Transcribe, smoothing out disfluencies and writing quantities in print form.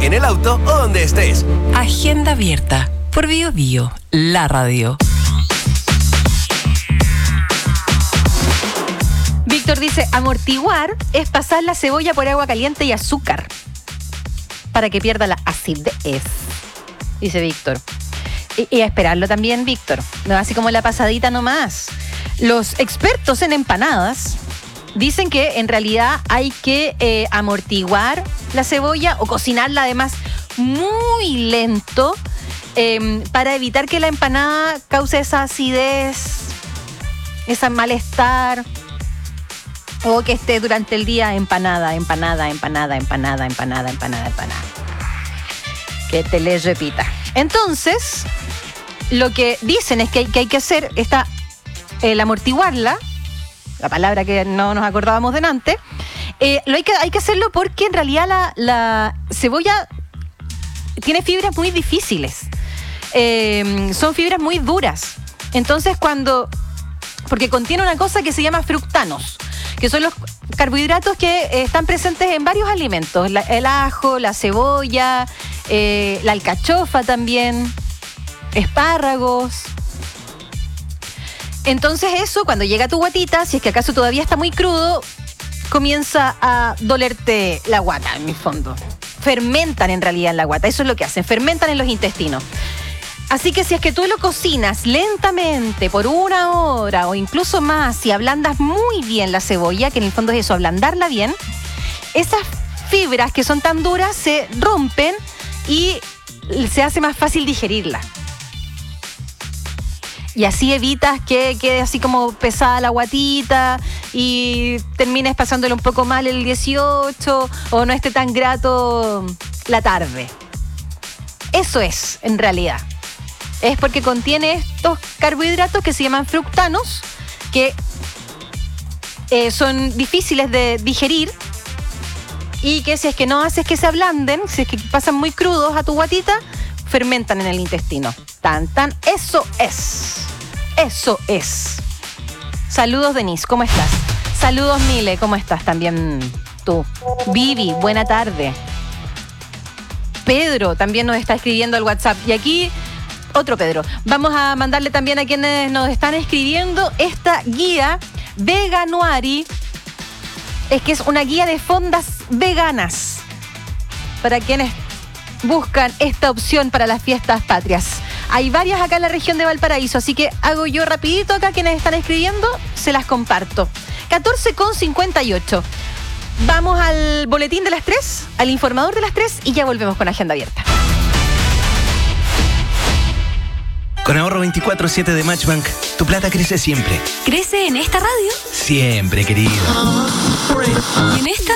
en el auto o donde estés. Agenda abierta por Bio Bio, la radio. Víctor dice, amortiguar es pasar la cebolla por agua caliente y azúcar para que pierda la acidez, dice Víctor. Y a esperarlo también, Víctor. No así como la pasadita nomás. Los expertos en empanadas dicen que en realidad hay que amortiguar la cebolla o cocinarla además muy lento para evitar que la empanada cause esa acidez, ese malestar, o que esté durante el día empanada. Que te le repita. Entonces, lo que dicen es que hay que hacer el amortiguarla, la palabra que no nos acordábamos delante. Hay que hacerlo porque en realidad la cebolla tiene fibras muy difíciles. Son fibras muy duras. Entonces porque contiene una cosa que se llama fructanos, que son los carbohidratos que están presentes en varios alimentos. El ajo, la cebolla, la alcachofa también, espárragos. Entonces eso, cuando llega a tu guatita, si es que acaso todavía está muy crudo, comienza a dolerte la guata, en mi fondo. Fermentan en realidad en la guata, eso es lo que hacen, fermentan en los intestinos. Así que si es que tú lo cocinas lentamente por 1 hora o incluso más, si ablandas muy bien la cebolla, que en el fondo es eso, ablandarla bien, esas fibras que son tan duras se rompen y se hace más fácil digerirla. Y así evitas que quede así como pesada la guatita y termines pasándole un poco mal el 18 o no esté tan grato la tarde. Eso es, en realidad. Es porque contiene estos carbohidratos que se llaman fructanos, que son difíciles de digerir y que si es que no haces que se ablanden, si es que pasan muy crudos a tu guatita, fermentan en el intestino. Eso es. Saludos, Denise, ¿cómo estás? Saludos, Mile, ¿cómo estás también tú? Vivi, buena tarde. Pedro también nos está escribiendo al WhatsApp. Y aquí, otro Pedro. Vamos a mandarle también a quienes nos están escribiendo esta guía Veganuari. Es que es una guía de fondas veganas para quienes buscan esta opción para las fiestas patrias. Hay varias acá en la región de Valparaíso, así que hago yo rapidito acá quienes están escribiendo, se las comparto. 14:58. Vamos al boletín de las 3, al informador de las 3 y ya volvemos con Agenda Abierta. Con ahorro 24/7 de Matchbank, tu plata crece siempre. ¿Crece en esta radio? Siempre, querido. ¿Y en esta?